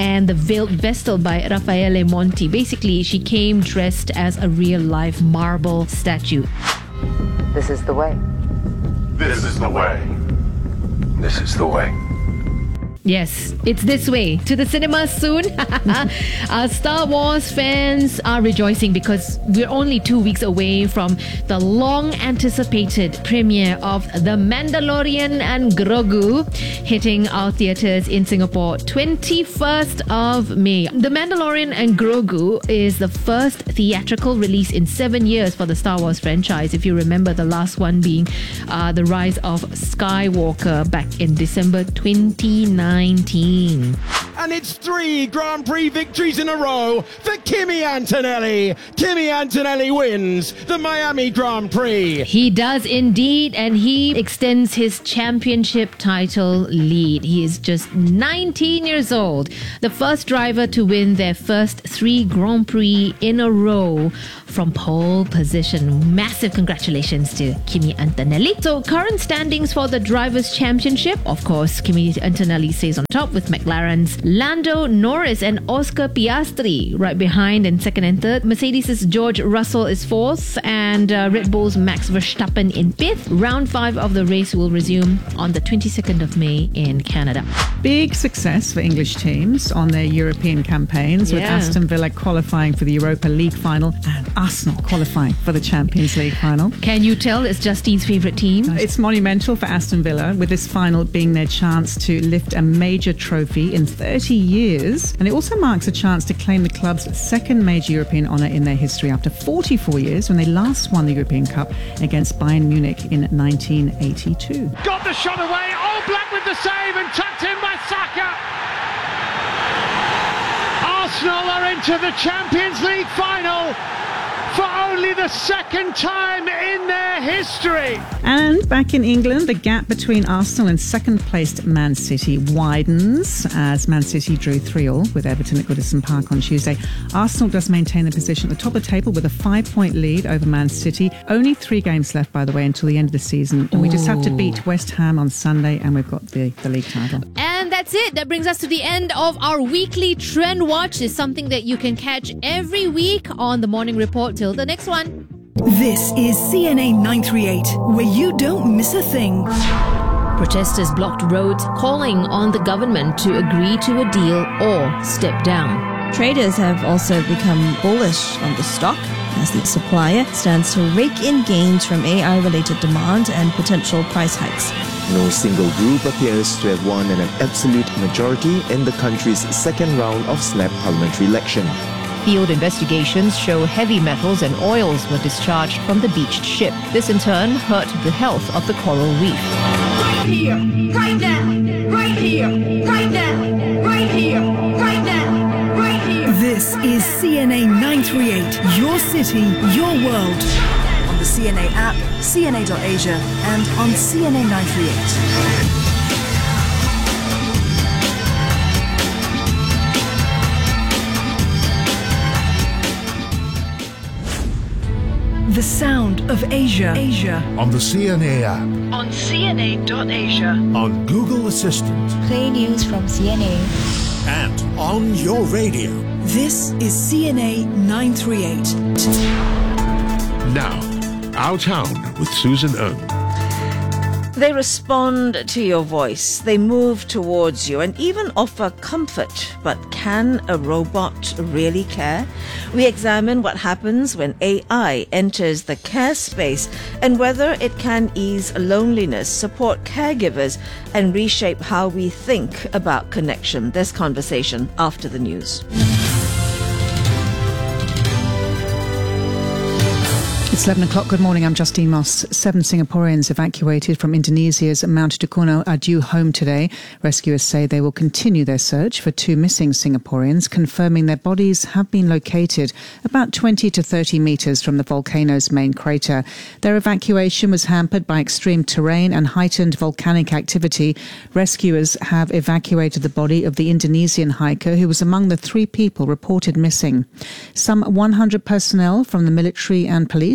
and The Veiled Vestal by Raffaele Monti. Basically, she came dressed as a real-life marble statue. This is the way. This is the way. This is the way. Yes, it's this way. To the cinemas soon. Our Star Wars fans are rejoicing because we're only two weeks away from the long-anticipated premiere of The Mandalorian and Grogu, hitting our theatres in Singapore twenty-first of May. The Mandalorian and Grogu is the first theatrical release in seven years for the Star Wars franchise. If you remember, the last one being uh, The Rise of Skywalker back in December twenty nineteen. And it's three Grand Prix victories in a row for Kimi Antonelli. Kimi Antonelli wins the Miami Grand Prix. He does indeed, and he extends his championship title lead. He is just nineteen years old, the first driver to win their first three Grand Prix in a row from pole position. Massive congratulations to Kimi Antonelli. So current standings for the Drivers' Championship, of course, Kimi Antonelli stays on top with McLaren's Lando Norris and Oscar Piastri right behind in second and third. Mercedes' George Russell is fourth, and uh, Red Bull's Max Verstappen in fifth. Round five of the race will resume on the twenty-second of May in Canada. Big success for English teams on their European campaigns, with Yeah. Aston Villa qualifying for the Europa League final and Arsenal qualifying for the Champions League final. Can you tell it's Justine's favourite team? It's monumental for Aston Villa, with this final being their chance to lift a major trophy in thirty years. And it also marks a chance to claim the club's second major European honour in their history after forty-four years, when they last won the European Cup against Bayern Munich in nineteen eighty-two. Got the shot away. All Black with the save and tucked in by Saka. Arsenal are into the Champions League final for only the second time in their history. And back in England, the gap between Arsenal and second-placed Man City widens as Man City drew three all with Everton at Goodison Park on Tuesday. Arsenal does maintain the position at the top of the table with a five-point lead over Man City. Only three games left, by the way, until the end of the season. And we just have to beat West Ham on Sunday, and we've got the, the league title. And that's it. That brings us to the end of our weekly Trend Watch. It's something that you can catch every week on the Morning Report. Till the next one. This is C N A nine thirty-eight, where you don't miss a thing. Protesters blocked roads, calling on the government to agree to a deal or step down. Traders have also become bullish on the stock as the supplier stands to rake in gains from A I-related demand and potential price hikes. No single group appears to have won an absolute majority in the country's second round of snap parliamentary election. Field investigations show heavy metals and oils were discharged from the beached ship. This in turn hurt the health of the coral reef. Right here, right now, right here, right now, right here, right now, right here. This is C N A nine thirty-eight, your city, your world. On the C N A app, C N A dot Asia, and on C N A nine thirty-eight. The sound of Asia. Asia. On the C N A app. On C N A dot Asia. On Google Assistant. Play news from C N A. And on your radio. This is C N A nine thirty-eight. Now, Our Town with Susan Ng. They respond to your voice, they move towards you and even offer comfort. But can a robot really care? We examine what happens when A I enters the care space and whether it can ease loneliness, support caregivers, and reshape how we think about connection. This conversation after the news. It's eleven o'clock. Good morning. I'm Justine Moss. Seven Singaporeans evacuated from Indonesia's Mount Dukuno are due home today. Rescuers say they will continue their search for two missing Singaporeans, confirming their bodies have been located about twenty to thirty metres from the volcano's main crater. Their evacuation was hampered by extreme terrain and heightened volcanic activity. Rescuers have evacuated the body of the Indonesian hiker who was among the three people reported missing. Some one hundred personnel from the military and police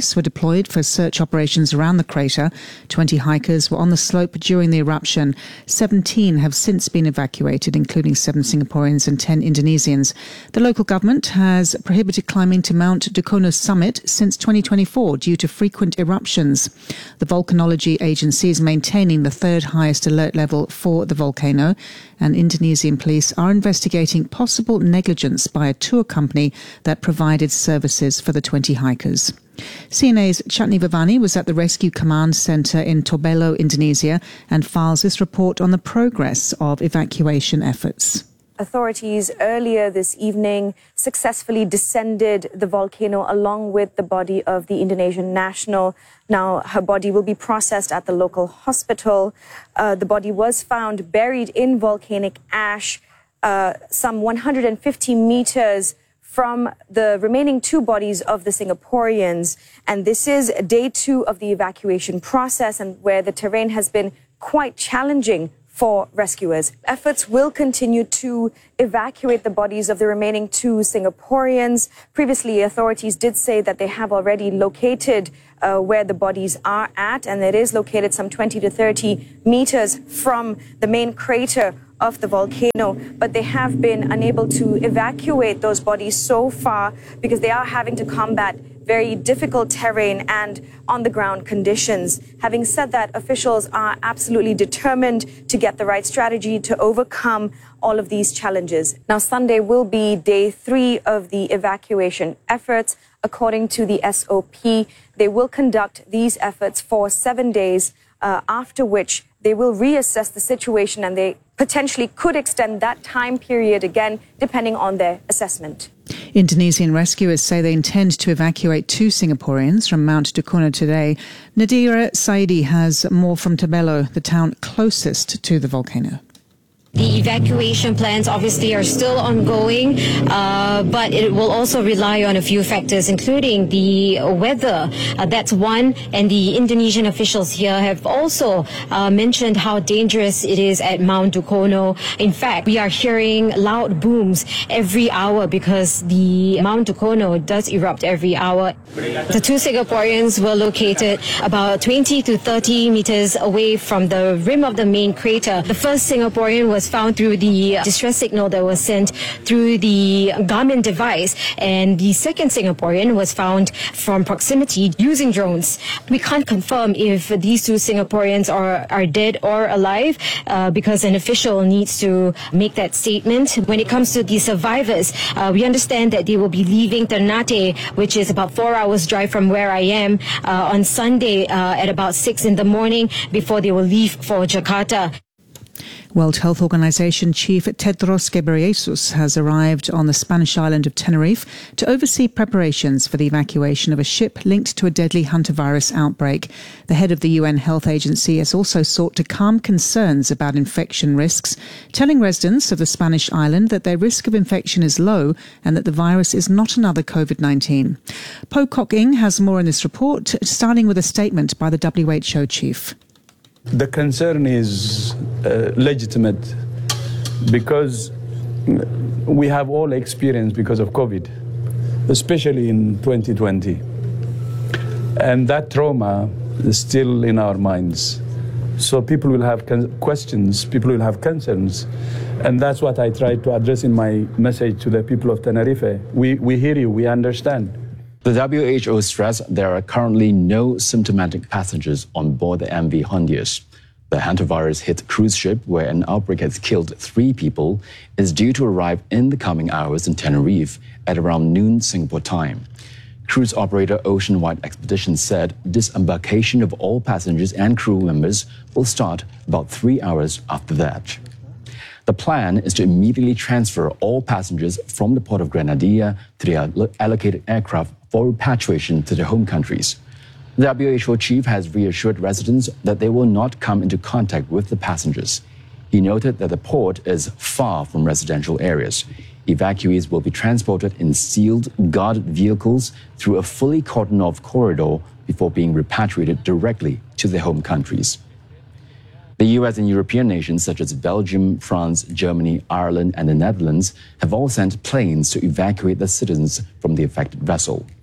police were deployed for search operations around the crater. twenty hikers were on the slope during the eruption. seventeen have since been evacuated, including seven Singaporeans and ten Indonesians. The local government has prohibited climbing to Mount Dukono summit since twenty twenty-four due to frequent eruptions. The Volcanology Agency is maintaining the third highest alert level for the volcano, and Indonesian police are investigating possible negligence by a tour company that provided services for the twenty hikers. C N A's Chatni Vavani was at the Rescue Command Centre in Tobelo, Indonesia, and files this report on the progress of evacuation efforts. Authorities earlier this evening successfully descended the volcano along with the body of the Indonesian national. Now, her body will be processed at the local hospital. Uh, the body was found buried in volcanic ash, uh, some one hundred fifty meters from the remaining two bodies of the Singaporeans. And this is day two of the evacuation process, and where the terrain has been quite challenging for rescuers. Efforts will continue to evacuate the bodies of the remaining two Singaporeans. Previously, authorities did say that they have already located uh, where the bodies are at, and it is located some twenty to thirty meters from the main crater of the volcano, but they have been unable to evacuate those bodies so far because they are having to combat very difficult terrain and on-the-ground conditions. Having said that, officials are absolutely determined to get the right strategy to overcome all of these challenges. Now, Sunday will be day three of the evacuation efforts. According to the S O P, they will conduct these efforts for seven days, uh, after which they will reassess the situation, and they potentially could extend that time period again, depending on their assessment. Indonesian rescuers say they intend to evacuate two Singaporeans from Mount Dukono today. Nadira Saidi has more from Tobelo, the town closest to the volcano. The evacuation plans obviously are still ongoing, uh, but it will also rely on a few factors, including the weather. Uh, that's one, and the Indonesian officials here have also uh, mentioned how dangerous it is at Mount Dukono. In fact, we are hearing loud booms every hour because the Mount Dukono does erupt every hour. The two Singaporeans were located about twenty to thirty meters away from the rim of the main crater. The first Singaporean was found through the distress signal that was sent through the Garmin device, and the second Singaporean was found from proximity using drones. We can't confirm if these two Singaporeans are, are dead or alive uh, because an official needs to make that statement. When it comes to the survivors, uh, we understand that they will be leaving Ternate, which is about four hours drive from where I am, uh, on Sunday uh, at about six in the morning before they will leave for Jakarta. World Health Organization Chief Tedros Ghebreyesus has arrived on the Spanish island of Tenerife to oversee preparations for the evacuation of a ship linked to a deadly hantavirus outbreak. The head of the U N Health Agency has also sought to calm concerns about infection risks, telling residents of the Spanish island that their risk of infection is low and that the virus is not another COVID nineteen. Po Kok Ing has more in this report, starting with a statement by the W H O chief. The concern is uh, legitimate because we have all experienced because of COVID, especially in twenty twenty. And that trauma is still in our minds. So people will have con- questions, people will have concerns. And that's what I tried to address in my message to the people of Tenerife. We, we hear you, we understand. The W H O stressed there are currently no symptomatic passengers on board the M V Hondius. The hantavirus hit cruise ship where an outbreak has killed three people is due to arrive in the coming hours in Tenerife at around noon Singapore time. Cruise operator Ocean Wide Expeditions said disembarkation of all passengers and crew members will start about three hours after that. The plan is to immediately transfer all passengers from the port of Grenadilla to the allocated aircraft for repatriation to their home countries. The W H O chief has reassured residents that they will not come into contact with the passengers. He noted that the port is far from residential areas. Evacuees will be transported in sealed, guarded vehicles through a fully cordoned-off corridor before being repatriated directly to their home countries. The U S and European nations such as Belgium, France, Germany, Ireland, and the Netherlands have all sent planes to evacuate the citizens from the affected vessel.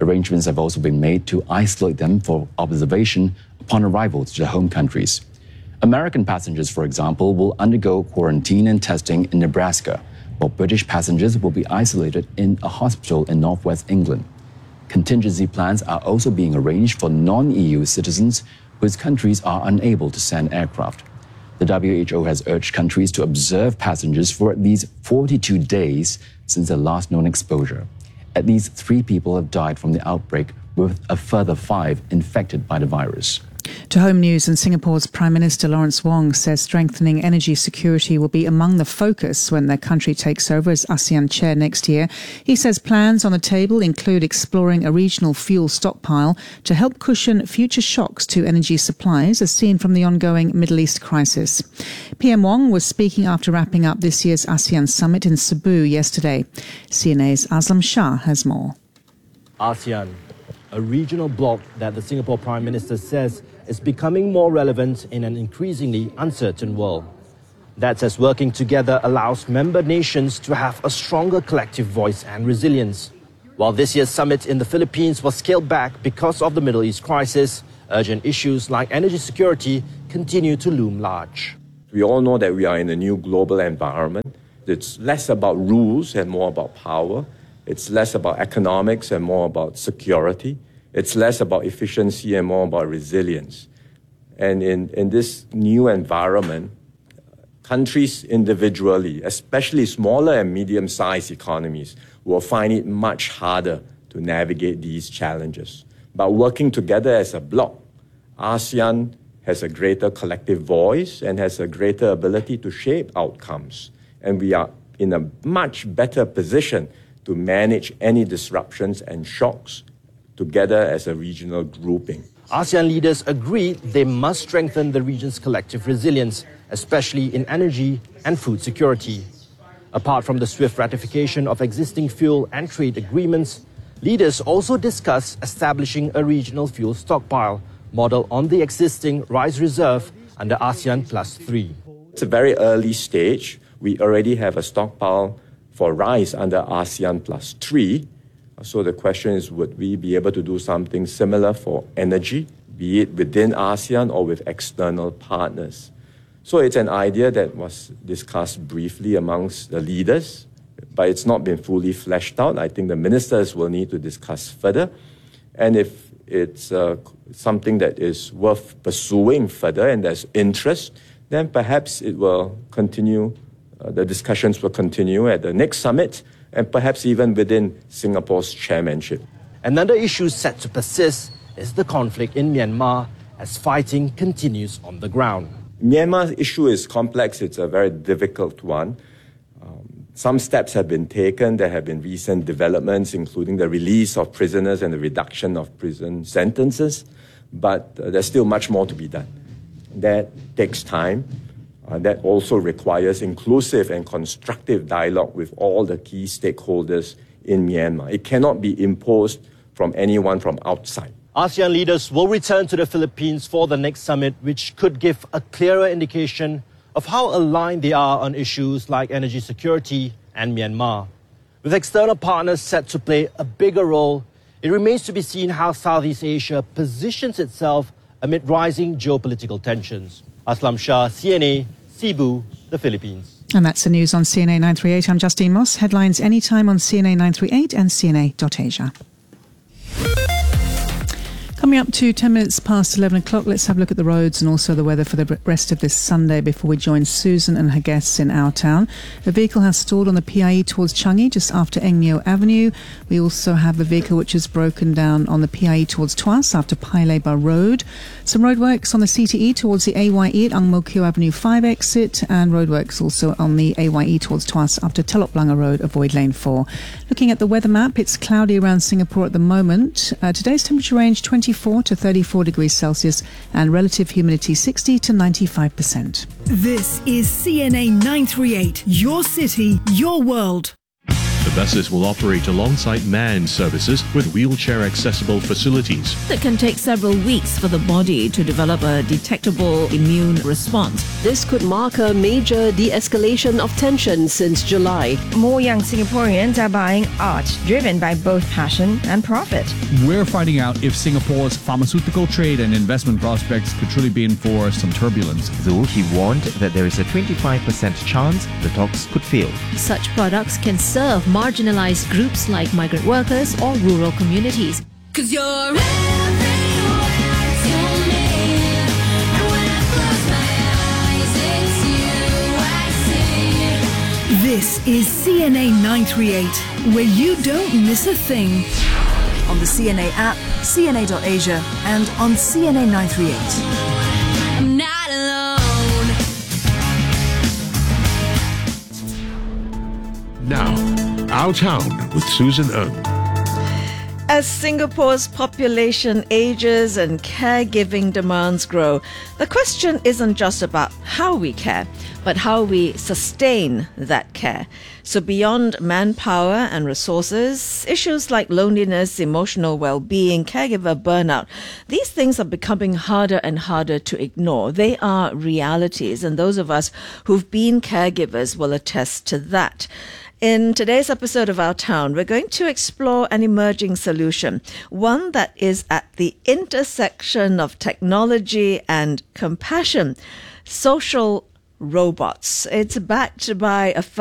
Arrangements have also been made to isolate them for observation upon arrival to their home countries. American passengers, for example, will undergo quarantine and testing in Nebraska, while British passengers will be isolated in a hospital in northwest England. Contingency plans are also being arranged for non-E U citizens whose countries are unable to send aircraft. The W H O has urged countries to observe passengers for at least forty-two days since their last known exposure. At least three people have died from the outbreak, with a further five infected by the virus. To Home News, and Singapore's Prime Minister Lawrence Wong says strengthening energy security will be among the focus when their country takes over as ASEAN chair next year. He says plans on the table include exploring a regional fuel stockpile to help cushion future shocks to energy supplies as seen from the ongoing Middle East crisis. P M Wong was speaking after wrapping up this year's ASEAN summit in Cebu yesterday. C N A's Aslam Shah has more. ASEAN, a regional bloc that the Singapore Prime Minister says is becoming more relevant in an increasingly uncertain world. That's as working together allows member nations to have a stronger collective voice and resilience. While this year's summit in the Philippines was scaled back because of the Middle East crisis, urgent issues like energy security continue to loom large. We all know that we are in a new global environment. It's less about rules and more about power. It's less about economics and more about security. It's less about efficiency and more about resilience. And in, in this new environment, countries individually, especially smaller and medium-sized economies, will find it much harder to navigate these challenges. But working together as a bloc, ASEAN has a greater collective voice and has a greater ability to shape outcomes. And we are in a much better position to manage any disruptions and shocks together as a regional grouping. ASEAN leaders agreed they must strengthen the region's collective resilience, especially in energy and food security. Apart from the swift ratification of existing fuel and trade agreements, leaders also discussed establishing a regional fuel stockpile model on the existing rice reserve under ASEAN Plus three. It's a very early stage. We already have a stockpile for rice under ASEAN Plus three. So the question is, would we be able to do something similar for energy, be it within ASEAN or with external partners? So it's an idea that was discussed briefly amongst the leaders, but it's not been fully fleshed out. I think the ministers will need to discuss further. And if it's uh, something that is worth pursuing further and there's interest, then perhaps it will continue, uh, the discussions will continue at the next summit, and perhaps even within Singapore's chairmanship. Another issue set to persist is the conflict in Myanmar as fighting continues on the ground. Myanmar's issue is complex. It's a very difficult one. Um, some steps have been taken. There have been recent developments, including the release of prisoners and the reduction of prison sentences. But uh, there's still much more to be done. That takes time. Uh, that also requires inclusive and constructive dialogue with all the key stakeholders in Myanmar. It cannot be imposed from anyone from outside. ASEAN leaders will return to the Philippines for the next summit, which could give a clearer indication of how aligned they are on issues like energy security and Myanmar. With external partners set to play a bigger role, it remains to be seen how Southeast Asia positions itself amid rising geopolitical tensions. Aslam Shah, C N A, Cebu, the Philippines. And that's the news on C N A nine thirty-eight. I'm Justine Moss. Headlines anytime on C N A nine thirty-eight and C N A dot asia. Coming up to ten minutes past eleven o'clock, let's have a look at the roads and also the weather for the rest of this Sunday before we join Susan and her guests in our town. The vehicle has stalled on the P I E towards Changi just after Eng Neo Avenue. We also have the vehicle which is broken down on the P I E towards Tuas after Pai Lebar Road. Some roadworks on the C T E towards the A Y E at Ang Mo Kio Avenue five exit, and roadworks also on the A Y E towards Tuas after Telok Blangah Road, avoid lane four. Looking at the weather map, it's cloudy around Singapore at the moment. Uh, today's temperature range twenty-four to thirty-four degrees Celsius and relative humidity sixty to ninety-five percent. This is C N A nine thirty-eight, your city, your world. The buses will operate alongside manned services with wheelchair-accessible facilities. It can take several weeks for the body to develop a detectable immune response. This could mark a major de-escalation of tension since July. More young Singaporeans are buying art driven by both passion and profit. We're finding out if Singapore's pharmaceutical trade and investment prospects could truly be in for some turbulence. Though he warned that there is a twenty-five percent chance the talks could fail. Such products can serve marginalized groups like migrant workers or rural communities. Cause you're everywhere to me. And when I close my eyes, it's you I see. This is C N A nine thirty-eight, where you don't miss a thing. On the C N A app, C N A dot Asia, and on C N A nine thirty-eight. I'm not alone. Now, Our Town with Susan Ng. As Singapore's population ages and caregiving demands grow, the question isn't just about how we care, but how we sustain that care. So beyond manpower and resources, issues like loneliness, emotional well-being, caregiver burnout, these things are becoming harder and harder to ignore. They are realities, and those of us who've been caregivers will attest to that. In today's episode of Our Town, we're going to explore an emerging solution, one that is at the intersection of technology and compassion: social robots. It's backed by a